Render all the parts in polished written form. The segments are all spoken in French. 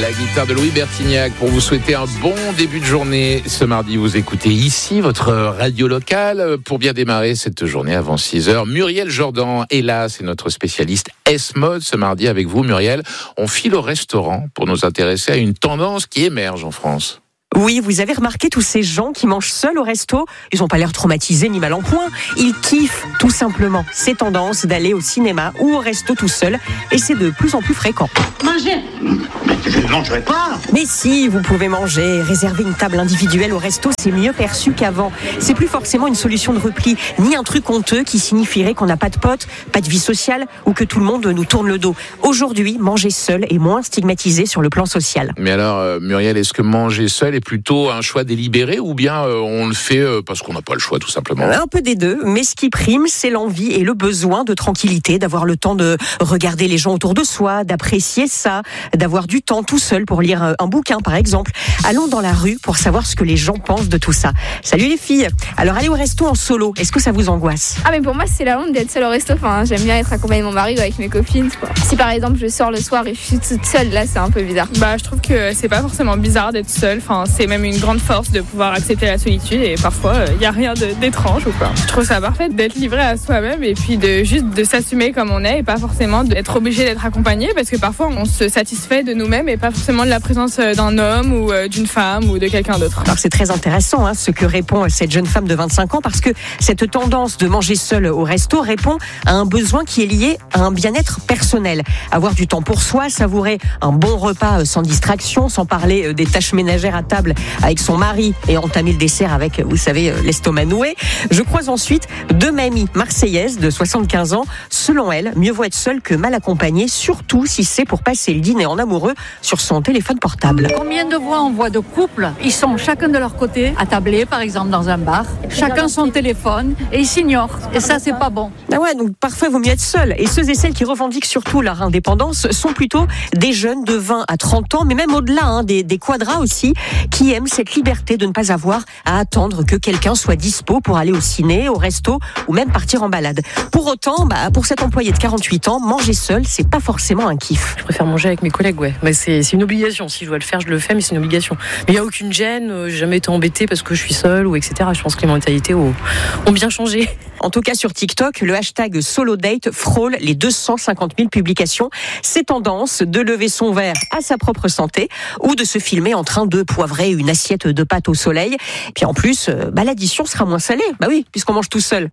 La guitare de Louis Bertignac pour vous souhaiter un bon début de journée. Ce mardi, vous écoutez ici votre radio locale pour bien démarrer cette journée avant 6h. Muriel Jordan est là, c'est notre spécialiste S-Mode ce mardi avec vous, Muriel. On file au restaurant pour nous intéresser à une tendance qui émerge en France. Oui, vous avez remarqué tous ces gens qui mangent seuls au resto, ils n'ont pas l'air traumatisés ni mal en point. Ils kiffent tout simplement ces tendances d'aller au cinéma ou au resto tout seul, et c'est de plus en plus fréquent. Manger ? Mais je ne mangerai pas. Mais si, vous pouvez manger. Réserver une table individuelle au resto, c'est mieux perçu qu'avant. C'est plus forcément une solution de repli, ni un truc honteux qui signifierait qu'on n'a pas de potes, pas de vie sociale ou que tout le monde nous tourne le dos. Aujourd'hui, manger seul est moins stigmatisé sur le plan social. Mais alors, Muriel, est-ce que manger seul est plutôt un choix délibéré ou bien on le fait parce qu'on n'a pas le choix tout simplement ? Un peu des deux, mais ce qui prime, c'est l'envie et le besoin de tranquillité, d'avoir le temps de regarder les gens autour de soi, d'apprécier ça, d'avoir du temps tout seul pour lire un bouquin par exemple. Allons dans la rue pour savoir ce que les gens pensent de tout ça. Salut les filles. Alors aller au resto en solo, est-ce que ça vous angoisse ? Ah mais pour moi c'est la honte d'être seule au resto. Enfin, j'aime bien être accompagnée de mon mari ou avec mes copines, quoi. Si par exemple je sors le soir et je suis toute seule, là c'est un peu bizarre. Je trouve que c'est pas forcément bizarre d'être seule. Enfin, c'est même une grande force de pouvoir accepter la solitude et parfois il n'y a rien d'étrange ou quoi. Je trouve ça parfait d'être livré à soi-même et puis de s'assumer comme on est et pas forcément d'être obligé d'être accompagné, parce que parfois on se satisfait de nous-mêmes et pas forcément de la présence d'un homme ou d'une femme ou de quelqu'un d'autre. Alors c'est très intéressant ce que répond cette jeune femme de 25 ans, parce que cette tendance de manger seul au resto répond à un besoin qui est lié à un bien-être personnel. Avoir du temps pour soi, savourer un bon repas sans distraction, sans parler des tâches ménagères à table avec son mari et entamer le dessert avec, vous savez, l'estomac noué. Je croise ensuite deux mamies marseillaises de 75 ans. Selon elles, mieux vaut être seule que mal accompagnée, surtout si c'est pour passer le dîner en amoureux sur son téléphone portable. Combien de fois on voit de couples, ils sont chacun de leur côté, attablés par exemple dans un bar, chacun son téléphone et ils s'ignorent. Et ça, c'est pas bon. Ah ouais, donc parfois il vaut mieux être seul. Et ceux et celles qui revendiquent surtout leur indépendance sont plutôt des jeunes de 20 à 30 ans, mais même au-delà, des quadras aussi, qui aiment cette liberté de ne pas avoir à attendre que quelqu'un soit dispo pour aller au ciné, au resto ou même partir en balade. Pour autant, pour cet employé de 48 ans, manger seul, c'est pas forcément un kiff. Je préfère manger avec mes collègues, ouais. Mais c'est une obligation. Si je dois le faire, je le fais, mais c'est une obligation. Mais il n'y a aucune gêne, j'ai jamais été embêtée parce que je suis seule ou etc. Je pense que les mentalités ont bien changé. En tout cas, sur TikTok, le hashtag SoloDate frôle les 250 000 publications. Ces tendances de lever son verre à sa propre santé ou de se filmer en train de poivrer une assiette de pâtes au soleil. Et puis en plus, l'addition sera moins salée. Oui, puisqu'on mange tout seul.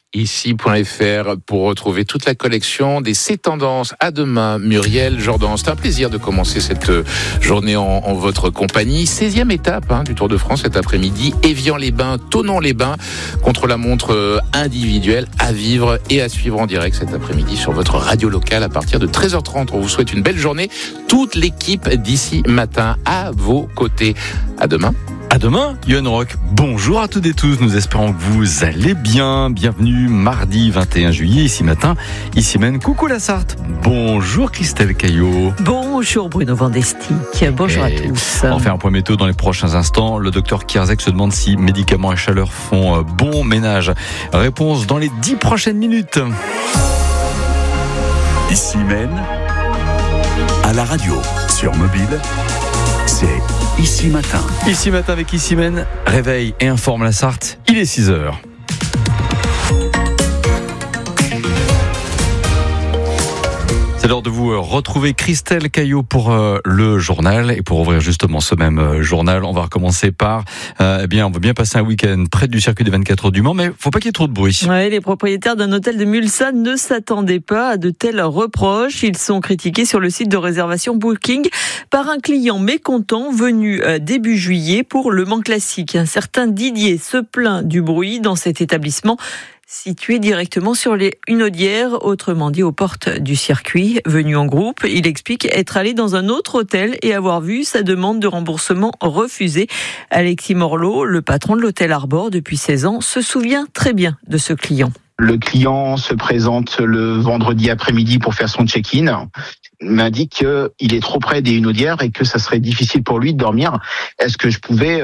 Ici.fr pour retrouver toute la collection des C'est Tendances. À demain, Muriel Jordan. C'est un plaisir de commencer cette journée en votre compagnie. 16e étape du Tour de France cet après-midi. Évian-les-Bains, Thonon-les-Bains, contre la montre individuelle à vivre et à suivre en direct cet après-midi sur votre radio locale à partir de 13h30. On vous souhaite une belle journée. Toute l'équipe d'ici matin à vos côtés. À demain. À demain, Yohan Rock. Bonjour à toutes et tous, nous espérons que vous allez bien. Bienvenue mardi 21 juillet, ici matin, ici même. Coucou la Sarthe. Bonjour Christelle Caillot. Bonjour Bruno Vandestick. Bonjour à tous. On fait un point météo dans les prochains instants. Le docteur Kierzek se demande si médicaments et chaleur font bon ménage. Réponse dans les 10 prochaines minutes. Ici même, à la radio, sur mobile, c'est Ici Matin. Ici Matin avec Ici Men, réveille et informe la Sarthe, il est 6h. C'est l'heure de vous retrouver Christelle Caillot pour le journal. Et pour ouvrir justement ce même journal, on va recommencer par on va bien passer un week-end près du circuit des 24 heures du Mans, mais faut pas qu'il y ait trop de bruit. Ouais, les propriétaires d'un hôtel de Mulsanne ne s'attendaient pas à de tels reproches. Ils sont critiqués sur le site de réservation Booking par un client mécontent venu début juillet pour le Mans Classique. Un certain Didier se plaint du bruit dans cet établissement situé directement sur les Hunaudières, autrement dit aux portes du circuit. Venu en groupe, il explique être allé dans un autre hôtel et avoir vu sa demande de remboursement refusée. Alexis Morlot, le patron de l'hôtel Arbor depuis 16 ans, se souvient très bien de ce client. Le client se présente le vendredi après-midi pour faire son check-in. m'indique qu'il est trop près des Hunaudières et que ça serait difficile pour lui de dormir. Est-ce que je pouvais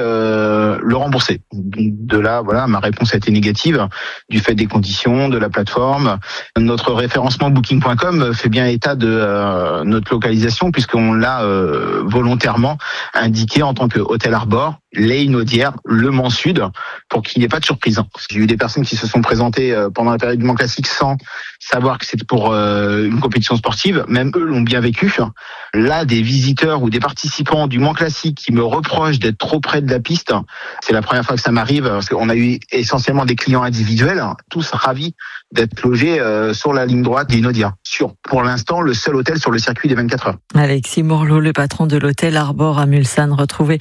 le rembourser? De là, voilà, ma réponse a été négative du fait des conditions, de la plateforme. Notre référencement Booking.com fait bien état de notre localisation puisqu'on l'a volontairement indiqué en tant que Hôtel Arbor, les Hunaudières, le Mans Sud, pour qu'il n'y ait pas de surprise. J'ai eu des personnes qui se sont présentées pendant la période du Mans Classique sans savoir que c'était pour une compétition sportive. Même eux l'ont bien vécu. Là, des visiteurs ou des participants du Mans Classique qui me reprochent d'être trop près de la piste, c'est la première fois que ça m'arrive, parce qu'on a eu essentiellement des clients individuels, tous ravis d'être logés sur la ligne droite des Hunaudières. Sur, pour l'instant, le seul hôtel sur le circuit des 24 heures. Alexis Morlot, le patron de l'hôtel Arbor à Mulsanne. Retrouvez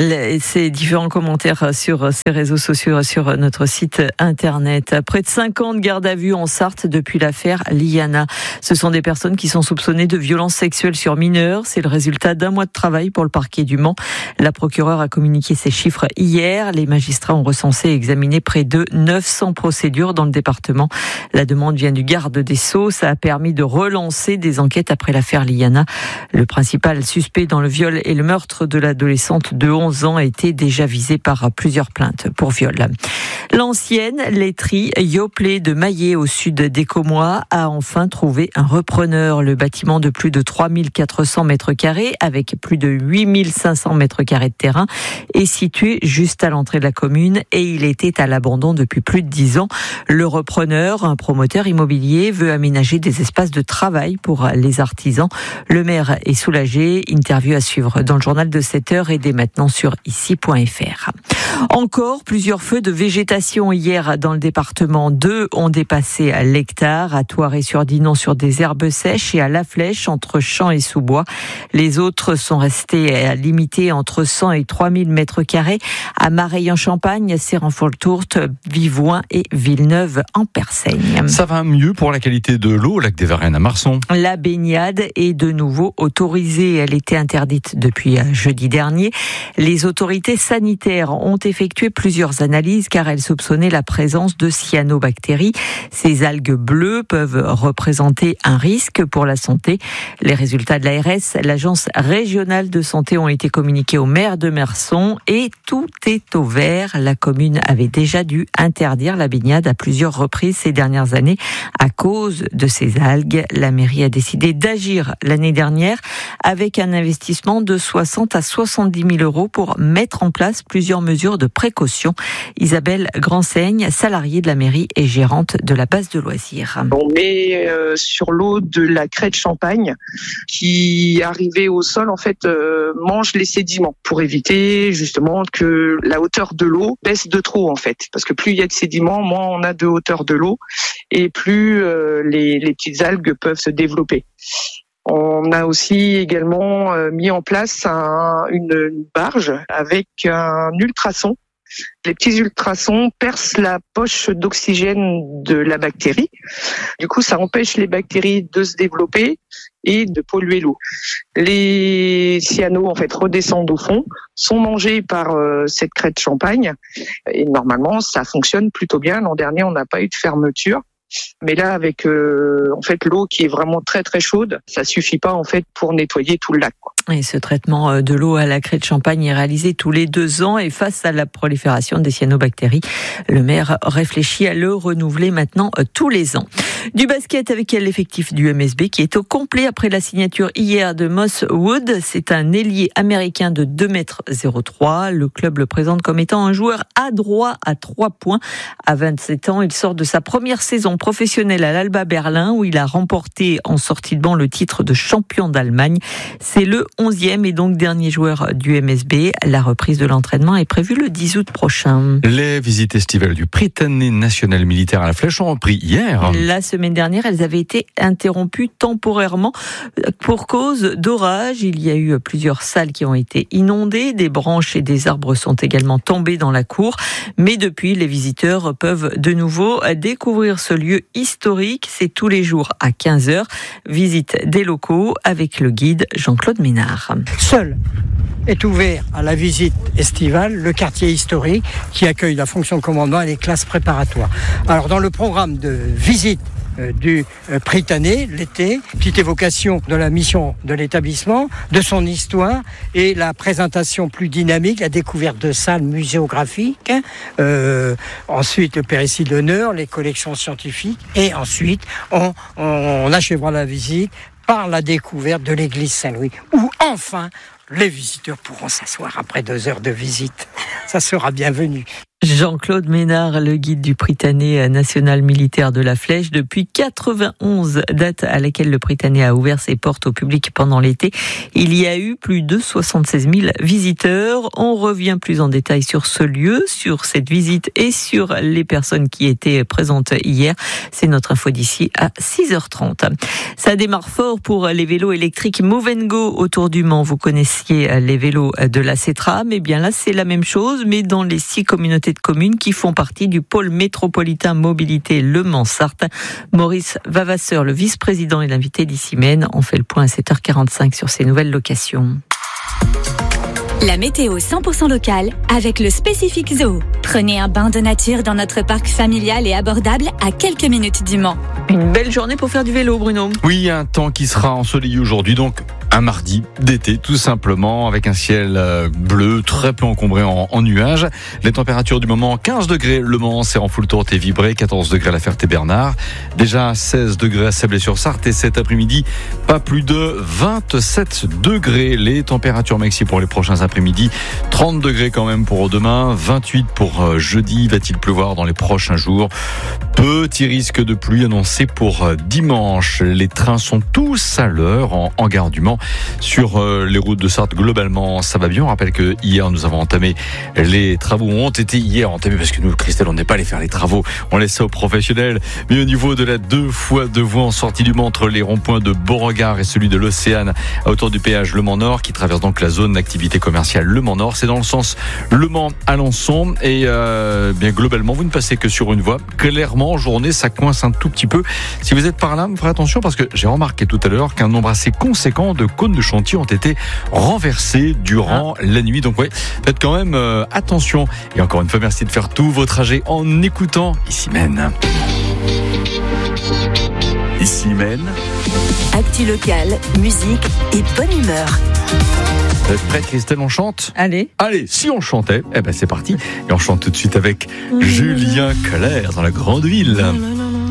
ces différents commentaires sur ces réseaux sociaux, sur notre site internet. Près de 50 gardes à vue en Sarthe depuis l'affaire Liana. Ce sont des personnes qui sont soupçonnées de violences sexuelles sur mineurs. C'est le résultat d'un mois de travail pour le parquet du Mans. La procureure a communiqué ces chiffres hier. Les magistrats ont recensé et examiné près de 900 procédures dans le département. La demande vient du garde des Sceaux. Ça a permis de relancer des enquêtes après l'affaire Liana. Le principal suspect dans le viol et le meurtre de l'adolescente de 11 ans a été déjà visé par plusieurs plaintes pour viol. L'ancienne laiterie Yoplait de Maillé au sud d'Écomois a enfin trouvé un repreneur. Le bâtiment de plus de 3400 mètres carrés avec plus de 8500 mètres carrés de terrain est situé juste à l'entrée de la commune et il était à l'abandon depuis plus de 10 ans. Le repreneur, un promoteur immobilier, veut aménager des espaces de travail pour les artisans. Le maire est soulagé. Interview à suivre dans le journal de 7h et dès maintenant sur ici.fr. Encore plusieurs feux de végétation hier dans le département. 2 ont dépassé l'hectare, à Thouaré-sur-Dinon sur des herbes sèches et à La Flèche entre champs et sous-bois. Les autres sont restés limités entre 100 et 3000 mètres carrés à Mareil-en-Champagne, Séranfol-Tourte, Vivoin et Villeneuve-en-Persaigne. Ça va mieux pour la qualité de l'eau au lac des Varennes à Marson. La baignade est de nouveau autorisée. Elle était interdite depuis jeudi dernier. Les autorités sanitaires ont effectué plusieurs analyses car elles soupçonnaient la présence de cyanobactéries. Ces algues bleues peuvent représenter un risque pour la santé. Les résultats de l'ARS, l'Agence régionale de santé, ont été communiqués au maire de Marson et tout est au vert. La commune avait déjà dû interdire la baignade à plusieurs reprises ces dernières années à cause de ces algues. La mairie a décidé d'agir l'année dernière avec un investissement de 60 à 70 000 euros pour mettre en place plusieurs mesures de précaution. Isabelle Grandseigne, salariée de la mairie et gérante de la base de loisirs. On met sur l'eau de la craie de Champagne qui, arrivée au sol, en fait, mange les sédiments pour éviter justement que la hauteur de l'eau baisse de trop, en fait. Parce que plus il y a de sédiments, moins on a de hauteur de l'eau et plus les petites algues peuvent se développer. On a aussi également mis en place une barge avec un ultrason. Les petits ultrasons percent la poche d'oxygène de la bactérie. Du coup, ça empêche les bactéries de se développer et de polluer l'eau. Les cyanos, en fait, redescendent au fond, sont mangés par cette craie de Champagne. Et normalement, ça fonctionne plutôt bien. L'an dernier, on n'a pas eu de fermeture. Mais là, avec en fait l'eau qui est vraiment très très chaude, ça suffit pas en fait pour nettoyer tout le lac. Et ce traitement de l'eau à la craie de Champagne est réalisé tous les 2 ans et face à la prolifération des cyanobactéries, le maire réfléchit à le renouveler maintenant tous les ans. Du basket avec l'effectif du MSB qui est au complet après la signature hier de Moss Wood. C'est un ailier américain de 2,03 m. Le club le présente comme étant un joueur adroit à 3 points. À 27 ans, il sort de sa première saison professionnelle à l'Alba Berlin où il a remporté en sortie de banc le titre de champion d'Allemagne. C'est le 11e et donc dernier joueur du MSB. La reprise de l'entraînement est prévue le 10 août prochain. Les visites estivales du Prytanée national militaire à la Flèche ont repris hier. La semaine dernière, elles avaient été interrompues temporairement pour cause d'orage. Il y a eu plusieurs salles qui ont été inondées. Des branches et des arbres sont également tombés dans la cour. Mais depuis, les visiteurs peuvent de nouveau découvrir ce lieu historique. C'est tous les jours à 15h. Visite des locaux avec le guide Jean-Claude Ménard. Seul est ouvert à la visite estivale le quartier historique qui accueille la fonction de commandement et les classes préparatoires. Alors dans le programme de visite du Prytanée l'été. Petite évocation de la mission de l'établissement, de son histoire et la présentation plus dynamique, la découverte de salles muséographiques. Ensuite, le péristyle d'honneur, les collections scientifiques. Et ensuite, on achèvera la visite par la découverte de l'église Saint-Louis, où enfin les visiteurs pourront s'asseoir après 2 heures de visite. Ça sera bienvenu. Jean-Claude Ménard, le guide du Prytanée national militaire de la Flèche. Depuis 91, date à laquelle le Prytanée a ouvert ses portes au public pendant l'été, il y a eu plus de 76 000 visiteurs. On revient plus en détail sur ce lieu, sur cette visite et sur les personnes qui étaient présentes hier. C'est notre info d'ici à 6h30. Ça démarre fort pour les vélos électriques Move & Go autour du Mans. Vous connaissiez les vélos de la CETRA, mais bien là c'est la même chose, mais dans les 6 communautés de communes qui font partie du pôle métropolitain mobilité Le Mans-Sarthe. Maurice Vavasseur, le vice-président et l'invité d'Issy-Mène, on fait le point à 7h45 sur ces nouvelles locations. La météo 100% locale avec le Spécifique Zoo. Prenez un bain de nature dans notre parc familial et abordable à quelques minutes du Mans. Une belle journée pour faire du vélo, Bruno. Oui, un temps qui sera ensoleillé aujourd'hui, donc un mardi d'été, tout simplement, avec un ciel bleu, très peu encombré en nuages. Les températures du moment, 15 degrés, Le Mans, Serran-Foultourte et Vibré, 14 degrés à La Ferté-Bernard, déjà 16 degrés à Sablé-sur-Sarthe, et cet après-midi, pas plus de 27 degrés. Les températures maxi pour les prochains après-midi, 30 degrés quand même pour demain, 28 pour jeudi. Va-t-il pleuvoir dans les prochains jours? Petit risque de pluie annoncé pour dimanche. Les trains sont tous à l'heure en gare du Mans. Sur les routes de Sarthe, globalement, ça va bien. On rappelle que hier, nous avons entamé les travaux. Ont été hier entamés parce que nous, Christelle, on n'est pas allé faire les travaux. On laisse ça aux professionnels. Mais au niveau de la 2x2 voies en sortie du Mans entre les ronds-points de Beauregard et celui de l'Océane à hauteur du péage Le Mans Nord, qui traverse donc la zone d'activité commerciale Le Mans Nord. C'est dans le sens Le Mans-Alençon. Et bien globalement, vous ne passez que sur une voie. Clairement, en journée, ça coince un tout petit peu. Si vous êtes par là, ferez attention parce que j'ai remarqué tout à l'heure qu'un nombre assez conséquent de cônes de chantier ont été renversés durant la nuit. Donc ouais, faites quand même attention. Et encore une fois, merci de faire tout vos trajets en écoutant Issy-Mène. Issy-Mène. Actu locale, musique et bonne humeur. Vous êtes prête, Christelle, on chante ? Allez, si on chantait, eh ben c'est parti. Et on chante tout de suite avec Julien Clerc dans la grande ville.